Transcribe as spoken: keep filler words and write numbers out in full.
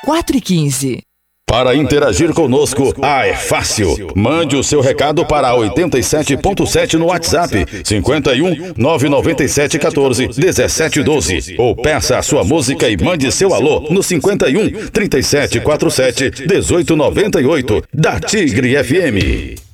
quatro e quinze. Para interagir conosco, ah, é fácil. Mande o seu recado para oitenta e sete ponto sete no WhatsApp, cinquenta e um, nove nove sete, quatorze, dezessete, doze. Ou peça a sua música e mande seu alô no cinquenta e um, trinta e sete, quarenta e sete, dezoito, noventa e oito, da Tigre F M.